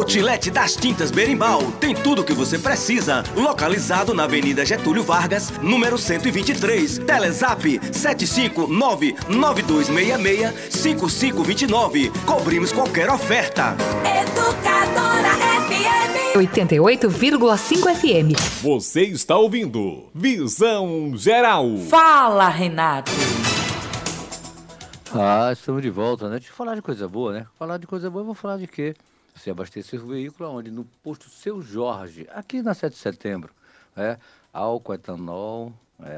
Outlet das Tintas Berimbau tem tudo o que você precisa. Localizado na Avenida Getúlio Vargas, número 123. Telezap 759-9266-5529. Cobrimos qualquer oferta. Educadora FM 88,5 FM. Você está ouvindo Visão Geral. Fala, Renato. Estamos de volta, né? Deixa eu falar de coisa boa, né? Falar de coisa boa, eu vou falar de quê? Você abastecer o veículo onde? No posto Seu Jorge, aqui na 7 de setembro. Álcool, etanol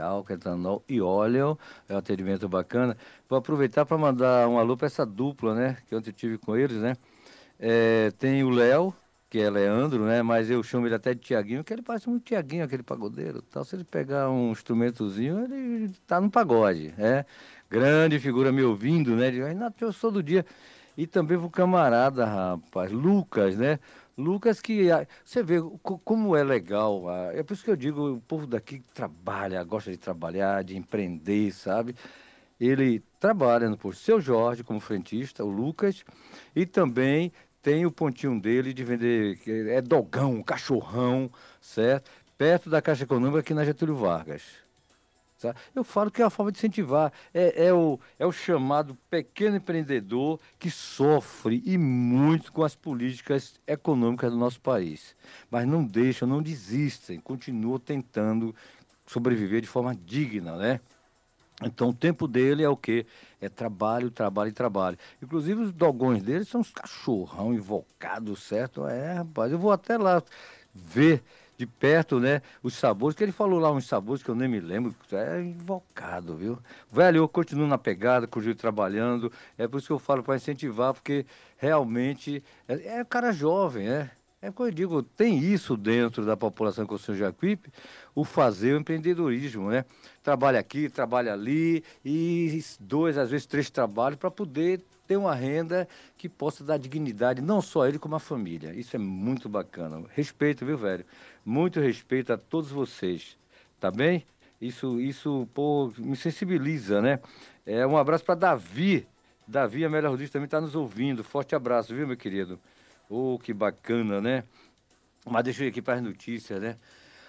e óleo. É um atendimento bacana. Vou aproveitar para mandar um alô para essa dupla, né? Que ontem eu tive com eles, né? Tem o Léo, que é Leandro, né? Mas eu chamo ele até de Tiaguinho, que ele parece muito Tiaguinho, aquele pagodeiro. Tal. Se ele pegar um instrumentozinho, ele tá no pagode, Grande figura me ouvindo, né? Digo, Renato, eu sou do dia. E também pro camarada, rapaz, Lucas, né? Lucas que, você vê como é legal. É por isso que eu digo, o povo daqui trabalha, gosta de trabalhar, de empreender, sabe? Ele trabalha no posto Seu Jorge como frentista, o Lucas, e também tem o pontinho dele de vender, dogão, cachorrão, certo? Perto da Caixa Econômica aqui na Getúlio Vargas. Tá? Eu falo que é a forma de incentivar, é o chamado pequeno empreendedor que sofre e muito com as políticas econômicas do nosso país. Mas não deixam, não desistem, continuam tentando sobreviver de forma digna, né? Então o tempo dele é o quê? É trabalho, trabalho e trabalho. Inclusive os dogões dele são uns cachorrão invocados, certo? Rapaz, eu vou até lá ver de perto, né, os sabores, que ele falou lá uns sabores que eu nem me lembro, invocado, viu? Velho, eu continuo na pegada, continuo trabalhando, é por isso que eu falo para incentivar, porque realmente é cara jovem, É o que eu digo, tem isso dentro da população com o seu Jacuípe, o fazer o empreendedorismo, né? Trabalha aqui, trabalha ali, e 2, às vezes 3 trabalhos para poder ter uma renda que possa dar dignidade, não só a ele, como a família. Isso é muito bacana. Respeito, viu, velho? Muito respeito a todos vocês, tá bem? Isso pô, me sensibiliza, né? Um abraço para Davi. Davi, a Amélia Rodrigues, também está nos ouvindo. Forte abraço, viu, meu querido? Oh, que bacana, né? Mas deixa eu ir aqui para as notícias, né?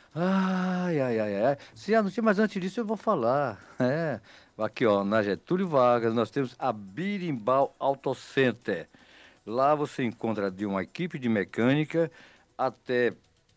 Ai. Se a notícia, mas antes disso eu vou falar. Aqui, ó, na Getúlio Vargas, nós temos a Birimbau Auto Center. Lá você encontra de uma equipe de mecânica até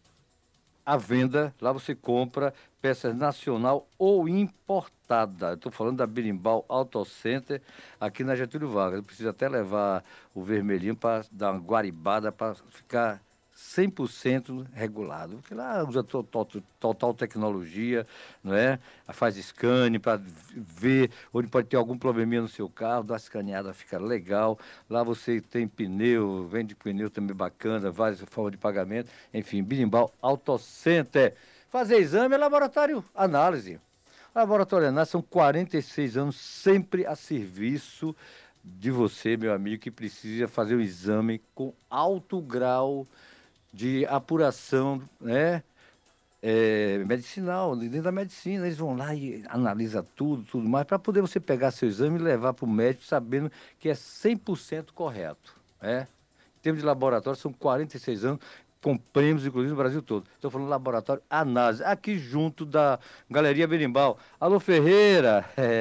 a venda. Lá você compra peças nacional ou importada. Estou falando da Birimbau Auto Center, aqui na Getúlio Vargas. Eu preciso até levar o vermelhinho para dar uma guaribada, para ficar 100% regulado. Porque lá usa total tecnologia, não é? Faz scan para ver onde pode ter algum probleminha no seu carro, dá uma escaneada, fica legal. Lá você tem pneu, vende pneu também bacana, várias formas de pagamento. Enfim, Birimbau Auto Center. Fazer exame é laboratório análise. Laboratório análise são 46 anos sempre a serviço de você, meu amigo, que precisa fazer um exame com alto grau de apuração, né? Medicinal, dentro da medicina. Eles vão lá e analisam tudo mais, para poder você pegar seu exame e levar para o médico sabendo que é 100% correto. Em termos de laboratório, são 46 anos, com prêmios, inclusive, no Brasil todo. Estou falando laboratório análise, aqui junto da Galeria Berimbau. Alô, Ferreira!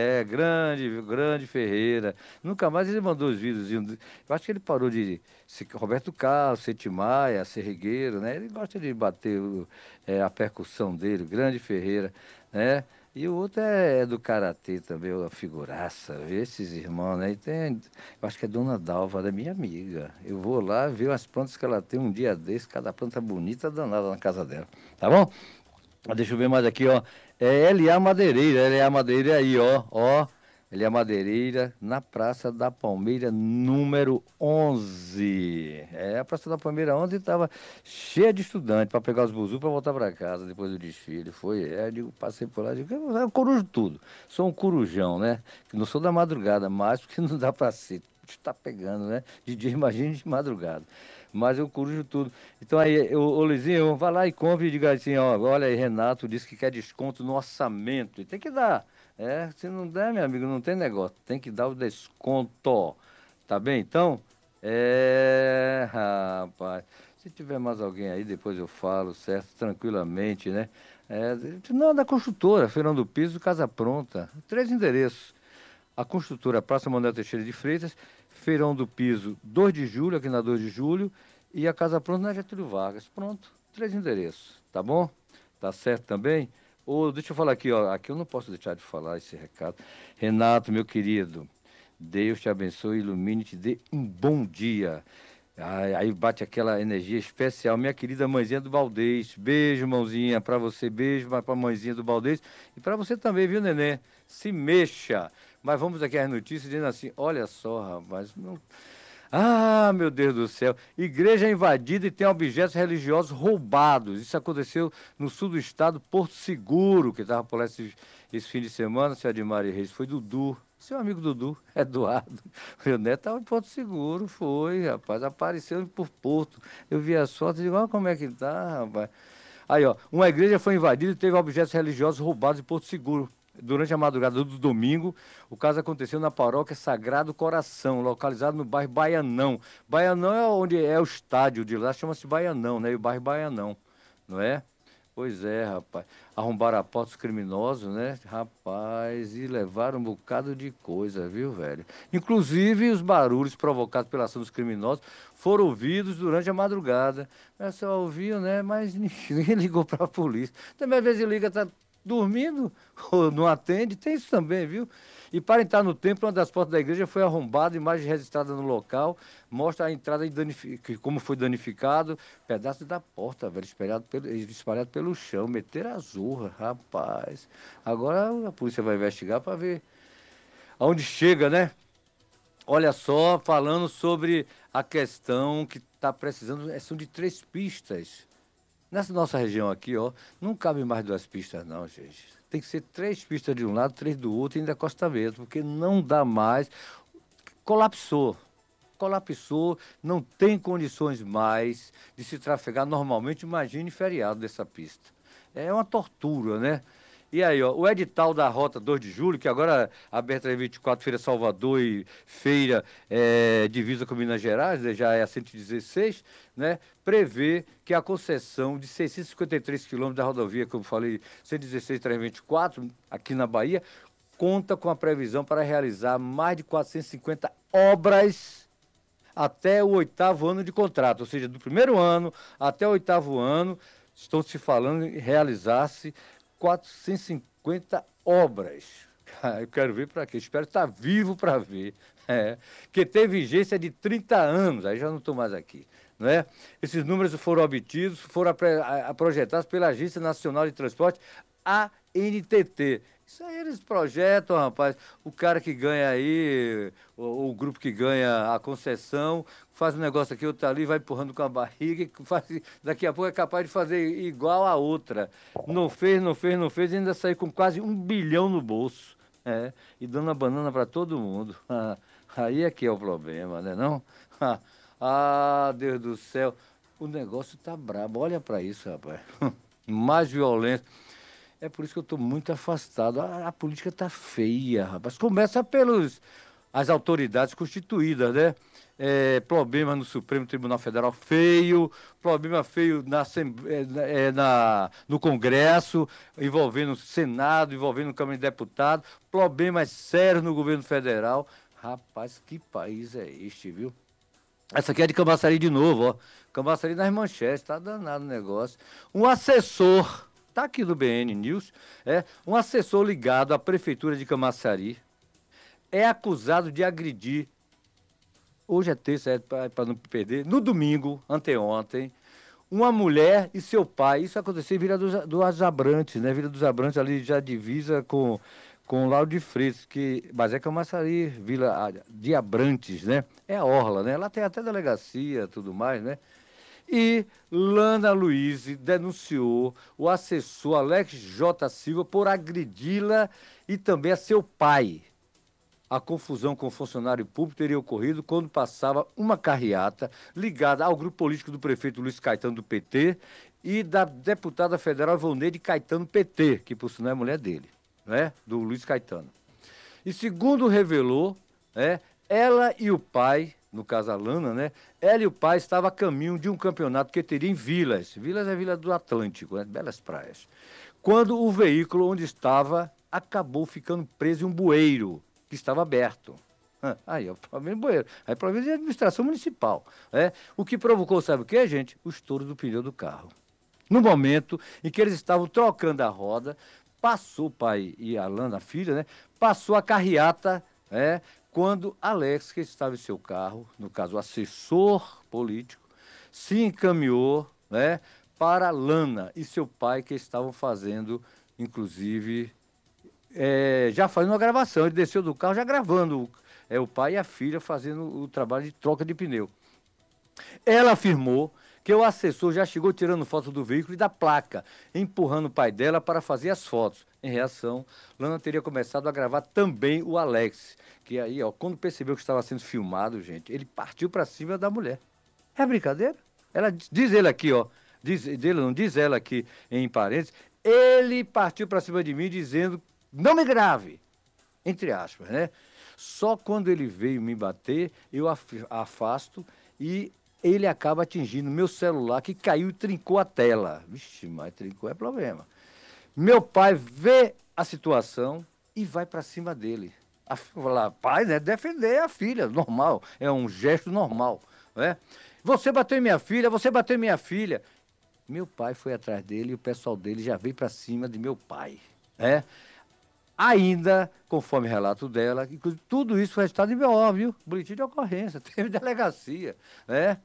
Grande Ferreira. Nunca mais ele mandou os vídeos. Eu acho que ele parou de... Roberto Carlos, Setimaia, Serrigueiro, né? Ele gosta de bater a percussão dele, grande Ferreira, né? E o outro é do Karatê também, a figuraça, esses irmãos, né? E tem, eu acho que é Dona Dalva, ela é minha amiga. Eu vou lá ver as plantas que ela tem um dia desse, cada planta bonita danada na casa dela, tá bom? Deixa eu ver mais aqui, ó. L.A. Madeireira, L.A. Madeireira aí, ó. L.A. Madeireira, na Praça da Palmeira, número 11. A Praça da Palmeira 11 estava cheia de estudantes para pegar os buzus para voltar para casa depois do desfile. Passei por lá, digo, eu corujo tudo. Sou um corujão, né? Que não sou da madrugada mais, porque não dá para ser. Está pegando, né? De dia, imagine de madrugada. Mas eu corujo tudo. Então aí, ô Luizinho, vai lá e compre e diga assim, ó, olha aí, Renato disse que quer desconto no orçamento. E tem que dar. Se não der, meu amigo, não tem negócio. Tem que dar o desconto. Tá bem? Então, rapaz. Se tiver mais alguém aí, depois eu falo, certo? Tranquilamente, né? Não, da construtora, Feirão do Piso, Casa Pronta. 3 endereços. A construtora Praça Manuel Teixeira de Freitas, Feirão do Piso, 2 de julho, aqui na 2 de julho, e a Casa Pronta na Getúlio Vargas. Pronto, 3 endereços, tá bom? Tá certo também? Deixa eu falar aqui, ó. Aqui eu não posso deixar de falar esse recado. Renato, meu querido, Deus te abençoe, ilumine e te dê um bom dia. Aí bate aquela energia especial. Minha querida mãezinha do Baldez. Beijo, mãozinha, pra você. Beijo pra mãezinha do Baldez. E pra você também, viu, neném? Se mexa. Mas vamos aqui às notícias dizendo assim, olha só, rapaz. Não... Ah, meu Deus do céu. Igreja invadida e tem objetos religiosos roubados. Isso aconteceu no sul do estado, Porto Seguro, que estava por lá esse fim de semana, senhor Admar Reis. Foi Dudu. Seu amigo Dudu, Eduardo, meu neto estava em Porto Seguro, foi, rapaz, apareceu por Porto. Eu vi as fotos e digo, olha como é que tá, rapaz. Aí, ó, uma igreja foi invadida e teve objetos religiosos roubados em Porto Seguro. Durante a madrugada do domingo, o caso aconteceu na paróquia Sagrado Coração, localizado no bairro Baianão. Baianão é onde é o estádio de lá, chama-se Baianão, né? E o bairro Baianão, não é? Pois é, rapaz. Arrombaram a porta dos criminosos, né? Rapaz, e levaram um bocado de coisa, viu, velho? Inclusive, os barulhos provocados pela ação dos criminosos foram ouvidos durante a madrugada. Mas só ouviam, né? Mas ninguém ligou para a polícia. Também, às vezes, liga, tá dormindo ou não atende. Tem isso também, viu? E para entrar no templo, uma das portas da igreja foi arrombada, imagem registrada no local, mostra a entrada e como foi danificado, pedaço da porta, velho, espalhado pelo chão, meter a zorra, rapaz. Agora a polícia vai investigar para ver aonde chega, né? Olha só, falando sobre a questão que está precisando, são de 3 pistas. Nessa nossa região aqui, ó, não cabe mais 2 pistas não, gente. Tem que ser 3 pistas de um lado, 3 do outro e ainda acostamento, porque não dá mais. Colapsou, não tem condições mais de se trafegar normalmente. Imagine feriado dessa pista. É uma tortura, né? E aí, ó, o edital da Rota 2 de julho, que agora aberta em 24, Feira Salvador e Feira divisa com Minas Gerais, né, já é a 116, né, prevê que a concessão de 653 quilômetros da rodovia, como eu falei, 116-324, aqui na Bahia, conta com a previsão para realizar mais de 450 obras até o 8º ano de contrato, ou seja, do primeiro ano até o 8º ano, estão se falando em realizar-se 450 obras. Eu quero ver para quê? Espero estar vivo para ver. Que tem vigência de 30 anos, aí já não estou mais aqui. Não é? Esses números foram obtidos, foram projetados pela Agência Nacional de Transporte, ANTT. Isso aí eles projetam, rapaz. O cara que ganha aí, o grupo que ganha a concessão, faz um negócio aqui, outro ali, vai empurrando com a barriga, daqui a pouco é capaz de fazer igual a outra. Não fez, e ainda saiu com quase 1 bilhão no bolso. E dando a banana para todo mundo. Aí é que é o problema, né não? Deus do céu. O negócio tá brabo. Olha para isso, rapaz. Mais violência. É por isso que eu estou muito afastado. A política está feia, rapaz. Começa pelas autoridades constituídas, né? Problema no Supremo Tribunal Federal feio, problema feio no Congresso, envolvendo o Senado, envolvendo o Câmara de Deputados, problemas sérios no governo federal. Rapaz, que país é este, viu? Essa aqui é de Camaçari de novo, ó. Camaçari nas manchetes, tá danado o negócio. Um assessor... Está aqui no BN News, um assessor ligado à Prefeitura de Camaçari é acusado de agredir, hoje é terça, para não perder, no domingo, anteontem, uma mulher e seu pai. Isso aconteceu em Vila dos Abrantes, né? Vila dos Abrantes ali já divisa com Lauro de Freitas, mas é Camaçari, Vila de Abrantes, né? É a orla, né? Lá tem até delegacia, tudo mais, né? E Lana Luiz denunciou o assessor Alex J. Silva por agredi-la e também a seu pai. A confusão com o funcionário público teria ocorrido quando passava uma carreata ligada ao grupo político do prefeito Luiz Caetano do PT e da deputada federal Ivoneide Caetano PT, que por sinal é mulher dele, né? Do Luiz Caetano. E segundo revelou, ela e o pai, no caso a Lana, né? Ela e o pai estavam a caminho de um campeonato que teria em Vilas. Vilas é Vila do Atlântico, né? Belas praias. Quando o veículo onde estava acabou ficando preso em um bueiro que estava aberto. Aí, o problema do bueiro. Aí, problema de administração municipal. Né? O que provocou, sabe o que, gente? O estouro do pneu do carro. No momento em que eles estavam trocando a roda, passou o pai e a Lana, a filha, né? Passou a carreata, né? Quando Alex, que estava em seu carro, no caso o assessor político, se encaminhou, né, para Lana e seu pai, que estavam fazendo, inclusive, já fazendo uma gravação. Ele desceu do carro já gravando o pai e a filha fazendo o trabalho de troca de pneu. Ela afirmou que o assessor já chegou tirando foto do veículo e da placa, empurrando o pai dela para fazer as fotos. Em reação, Lana teria começado a gravar também o Alex, que aí, ó, quando percebeu que estava sendo filmado, gente, ele partiu para cima da mulher. É brincadeira? Ela diz ele aqui, ó, diz ela aqui em parênteses, ele partiu para cima de mim dizendo, não me grave, entre aspas, né? Só quando ele veio me bater, eu afasto e ele acaba atingindo meu celular, que caiu e trincou a tela. Vixe, mas trincou é problema. Meu pai vê a situação e vai para cima dele. Falar, pai, né, defender a filha, normal, é um gesto normal, né? Você bateu em minha filha, você bateu em minha filha. Meu pai foi atrás dele e o pessoal dele já veio para cima de meu pai, né? Ainda, conforme relato dela, tudo isso foi resultado de BO, viu? Boletim de ocorrência, teve delegacia, né?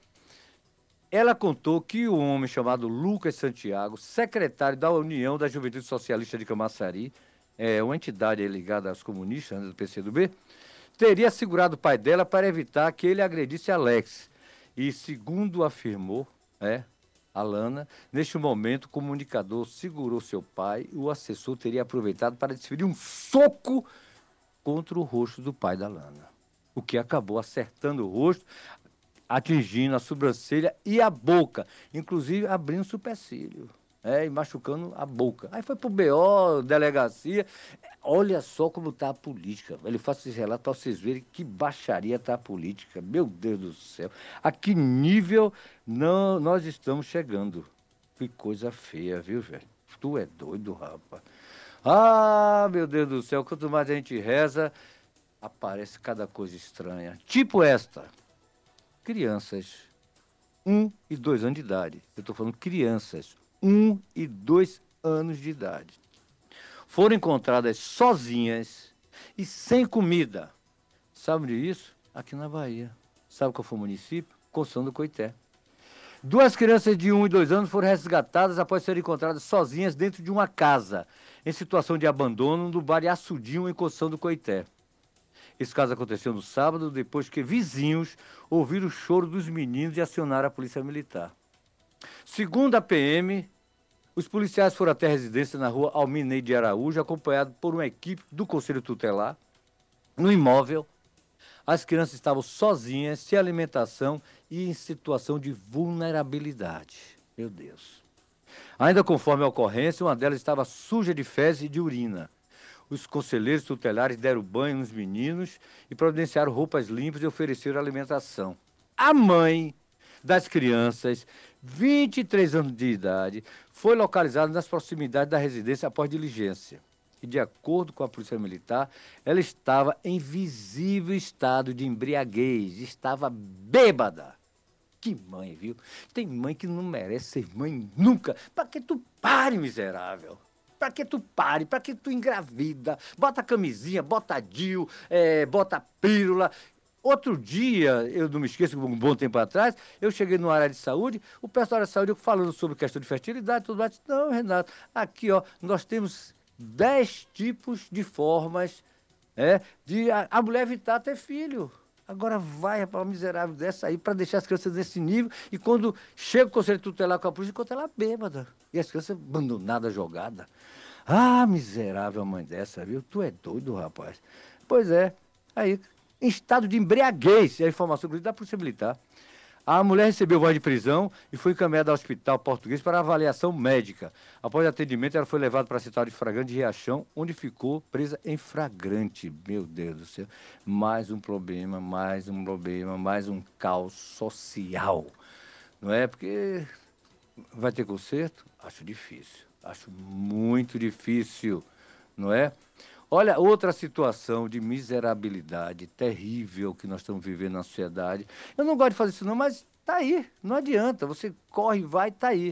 Ela contou que o homem chamado Lucas Santiago, secretário da União da Juventude Socialista de Camaçari, uma entidade ligada aos comunistas, né, do PCdoB, teria segurado o pai dela para evitar que ele agredisse Alex. E, segundo afirmou, a Lana, neste momento o comunicador segurou seu pai e o assessor teria aproveitado para desferir um soco contra o rosto do pai da Lana, o que acabou acertando o rosto, atingindo a sobrancelha e a boca, inclusive abrindo o supercílio, e machucando a boca. Aí foi pro BO, delegacia. Olha só como está a política. Ele faz esse relato para vocês verem que baixaria está a política. Meu Deus do céu. A que nível nós estamos chegando. Que coisa feia, viu, velho? Tu é doido, rapaz. Ah, meu Deus do céu. Quanto mais a gente reza, aparece cada coisa estranha. Tipo esta. Crianças, 1 e 2 anos de idade. Eu estou falando crianças, 1 e 2 anos de idade. Foram encontradas sozinhas e sem comida. Sabe disso? Aqui na Bahia. Sabe qual foi o município? Constituição do Coité. 2 crianças de 1 e 2 anos foram resgatadas após serem encontradas sozinhas dentro de uma casa, em situação de abandono no bairro Açudinho, em Constituição do Coité. Esse caso aconteceu no sábado, depois que vizinhos ouviram o choro dos meninos e acionaram a polícia militar. Segundo a PM, os policiais foram até a residência na rua Alminei de Araújo, acompanhado por uma equipe do Conselho Tutelar. No imóvel, as crianças estavam sozinhas, sem alimentação e em situação de vulnerabilidade. Meu Deus. Ainda conforme a ocorrência, uma delas estava suja de fezes e de urina. Os conselheiros tutelares deram banho nos meninos e providenciaram roupas limpas e ofereceram alimentação. A mãe das crianças, 23 anos de idade, foi localizada nas proximidades da residência após diligência. E, de acordo com a Polícia Militar, ela estava em visível estado de embriaguez, estava bêbada. Que mãe, viu? Tem mãe que não merece ser mãe nunca. Para que tu pare, miserável? Para que tu pare? Para que tu engravida? Bota camisinha, bota DIU, bota pílula. Outro dia, eu não me esqueço, um bom tempo atrás, eu cheguei numa área de saúde, o pessoal da saúde falando sobre questão de fertilidade, tudo mais. Não, Renato, aqui, ó, nós temos 10 tipos de formas de a mulher evitar ter filho. Agora vai para uma miserável dessa aí para deixar as crianças nesse nível e quando chega o conselho tutelar com a polícia, encontra ela bêbada. E as crianças abandonadas, jogadas. Ah, miserável mãe dessa, viu? Tu é doido, rapaz. Pois é, aí, em estado de embriaguez, a informação da Polícia Militar. A mulher recebeu voz de prisão e foi encaminhada ao hospital português para avaliação médica. Após atendimento, ela foi levada para a central de flagrante de Riachão, onde ficou presa em flagrante. Meu Deus do céu. Mais um problema, mais um caos social. Não é? Porque vai ter conserto? Acho difícil. Acho muito difícil. Não é? Olha, outra situação de miserabilidade terrível que nós estamos vivendo na sociedade. Eu não gosto de fazer isso não, mas tá aí, não adianta. Você corre, vai, tá aí.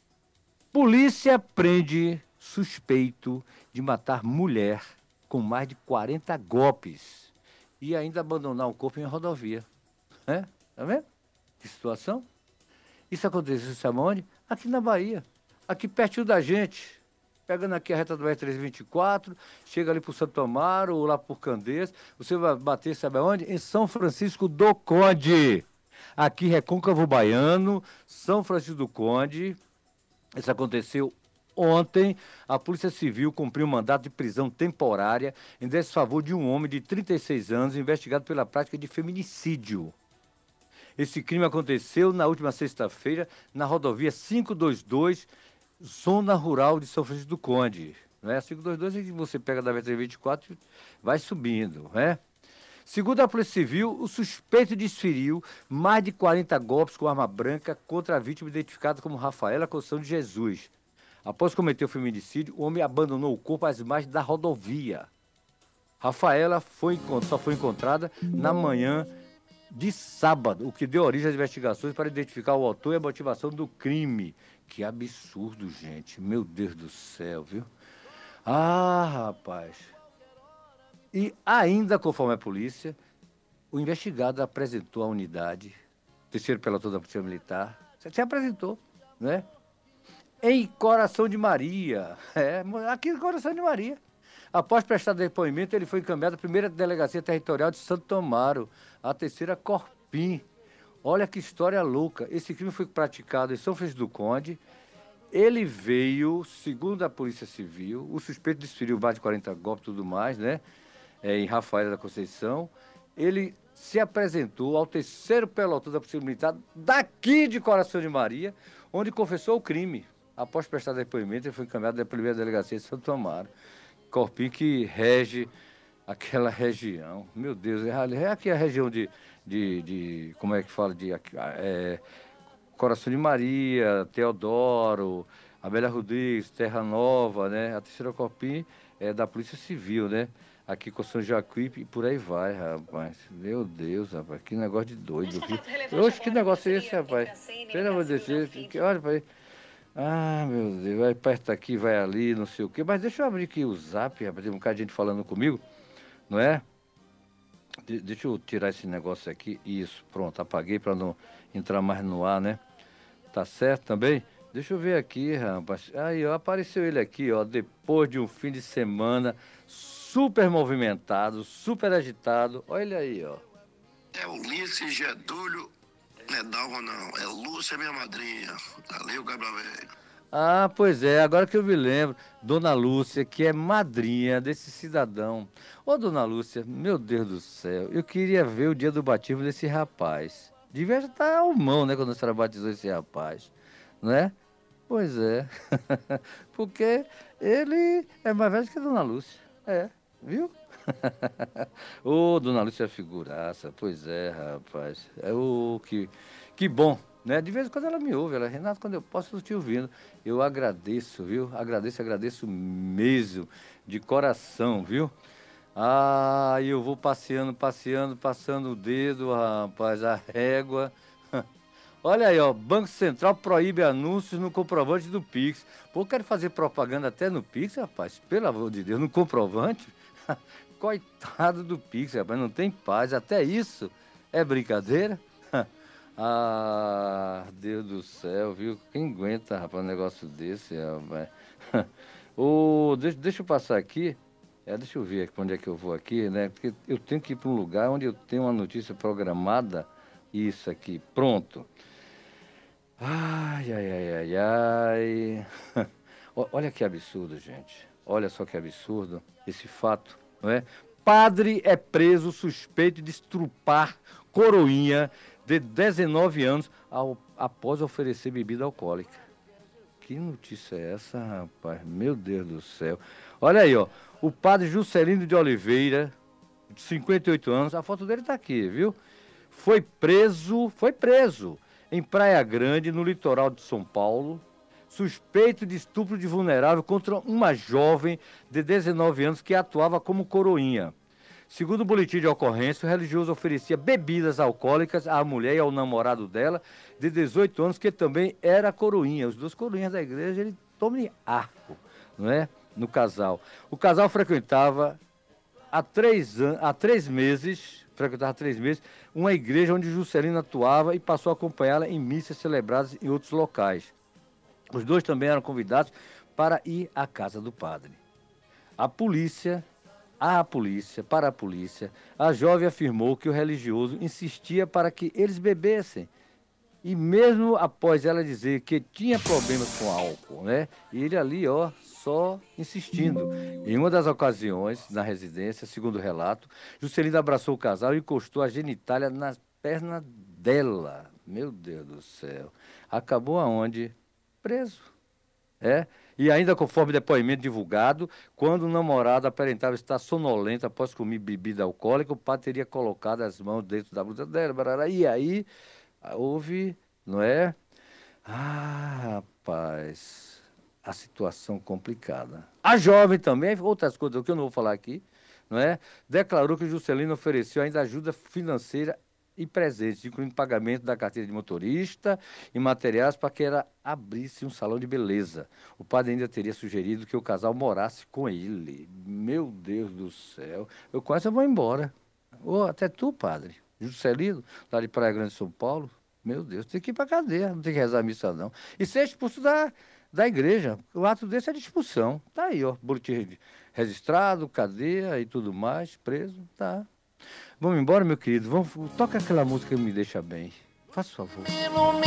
Polícia prende suspeito de matar mulher com mais de 40 golpes e ainda abandonar o corpo em rodovia. Tá vendo? Que situação? Isso aconteceu, sabe onde? Aqui na Bahia, aqui pertinho da gente. Pegando aqui a reta do R324, chega ali para o Santo Amaro ou lá por Candeias, você vai bater, sabe aonde? Em São Francisco do Conde. Aqui, Recôncavo Baiano, São Francisco do Conde. Isso aconteceu ontem. A Polícia Civil cumpriu um mandato de prisão temporária em desfavor de um homem de 36 anos investigado pela prática de feminicídio. Esse crime aconteceu na última sexta-feira na rodovia 522, Zona Rural de São Francisco do Conde. Né? A 522 é que você pega da VT24 e vai subindo. Né? Segundo a Polícia Civil, o suspeito desferiu mais de 40 golpes com arma branca contra a vítima identificada como Rafaela Conceição de Jesus. Após cometer o feminicídio, o homem abandonou o corpo às margens da rodovia. Rafaela só foi encontrada na manhã de sábado, o que deu origem às investigações para identificar o autor e a motivação do crime. Que absurdo, gente. Meu Deus do céu, viu? Ah, rapaz. E ainda, conforme a polícia, o investigado apresentou à unidade, terceiro pelotão da Polícia Militar, se apresentou, né? Em Coração de Maria. Aqui em Coração de Maria. Após prestar depoimento, ele foi encaminhado à primeira delegacia territorial de Santo Amaro, a terceira Corpim. Olha que história louca. Esse crime foi praticado em São Francisco do Conde. Ele veio, segundo a Polícia Civil, o suspeito desferiu mais de 40 golpes e tudo mais, né? Em Rafaela da Conceição. Ele se apresentou ao terceiro pelotão da Polícia Militar daqui de Coração de Maria, onde confessou o crime. Após prestar depoimento, ele foi encaminhado à primeira delegacia de Santo Amaro. Corpim que rege aquela região. Meu Deus, é aqui a região de como é que fala? Coração de Maria, Teodoro, Amélia Rodrigues, Terra Nova, né? A terceira Corpim é da Polícia Civil, né? Aqui com São Jacuípe e por aí vai, rapaz. Meu Deus, rapaz, que negócio de doido. Oxe, que negócio é esse, rapaz? Pelo amor de Deus, olha pra aí. Ah, meu Deus, vai perto aqui, vai ali, não sei o quê. Mas deixa eu abrir aqui o zap, rapaz, tem um bocado de gente falando comigo, não é? Deixa eu tirar esse negócio aqui. Isso, pronto, apaguei para não entrar mais no ar, né? Tá certo também? Deixa eu ver aqui, rapaz. Aí, ó, apareceu ele aqui, ó, depois de um fim de semana super movimentado, super agitado. Olha ele aí, ó. É Ulisses Getúlio, não é Dalva não, é Lúcia, minha madrinha. Valeu, Gabriel Velho. Ah, pois é, agora que eu me lembro, Dona Lúcia, que é madrinha desse cidadão. Ô, Dona Lúcia, meu Deus do céu, eu queria ver o dia do batismo desse rapaz. Devia estar ao mão, né, quando a senhora batizou esse rapaz, não é? Pois é, porque ele é mais velho que a Dona Lúcia, viu? Ô, Dona Lúcia é figuraça, pois é, rapaz, que bom. Né? De vez em quando ela me ouve, Renato, quando eu posso, eu estou te ouvindo. Eu agradeço, viu? Agradeço mesmo, de coração, viu? Ah, eu vou passeando, passando o dedo, rapaz, a régua. Olha aí, ó, Banco Central proíbe anúncios no comprovante do Pix. Pô, quero fazer propaganda até no Pix, rapaz, pelo amor de Deus, no comprovante? Coitado do Pix, rapaz, não tem paz, até isso é brincadeira? Ah, Deus do céu, viu? Quem aguenta, rapaz, um negócio desse, rapaz? Deixa eu passar aqui. Deixa eu ver aqui onde é que eu vou aqui, né? Porque eu tenho que ir para um lugar onde eu tenho uma notícia programada. Isso aqui, pronto. Ai. Olha que absurdo, gente. Olha só que absurdo esse fato, não é? Padre é preso suspeito de estrupar coroinha de 19 anos após oferecer bebida alcoólica. Que notícia é essa, rapaz? Meu Deus do céu. Olha aí, ó. O padre Juscelino de Oliveira, de 58 anos, a foto dele tá aqui, viu? Foi preso em Praia Grande, no litoral de São Paulo, suspeito de estupro de vulnerável contra uma jovem de 19 anos que atuava como coroinha. Segundo o boletim de ocorrência, o religioso oferecia bebidas alcoólicas à mulher e ao namorado dela, de 18 anos, que também era coroinha. Os dois coroinhas da igreja, ele toma arco, não é? No casal. O casal frequentava há 3 meses, uma igreja onde Juscelino atuava e passou a acompanhá-la em missas celebradas em outros locais. Os dois também eram convidados para ir à casa do padre. Para a polícia, a jovem afirmou que o religioso insistia para que eles bebessem. E mesmo após ela dizer que tinha problemas com álcool, né? Ele ali, ó, só insistindo. Em uma das ocasiões, na residência, segundo o relato, Juscelino abraçou o casal e encostou a genitália na perna dela. Meu Deus do céu. Acabou aonde? Preso. E ainda conforme depoimento divulgado, quando o namorado aparentava estar sonolento após comer bebida alcoólica, o padre teria colocado as mãos dentro da blusa dela, e aí houve, não é? Ah, rapaz, a situação complicada. A jovem também, outras coisas que eu não vou falar aqui, não é? Declarou que o Juscelino ofereceu ainda ajuda financeira e presentes, incluindo pagamento da carteira de motorista e materiais para que ela abrisse um salão de beleza. O padre ainda teria sugerido que o casal morasse com ele. Meu Deus do céu. Eu quase vou embora. Ou até tu, padre. Juscelino, lá de Praia Grande, São Paulo. Meu Deus, tem que ir para cadeia, não tem que rezar a missa, não. E ser expulso da igreja. O ato desse é de expulsão. Tá aí, ó. Boletim registrado, cadeia e tudo mais, preso, tá. Vamos embora, meu querido. Toca aquela música que me deixa bem. Faça favor.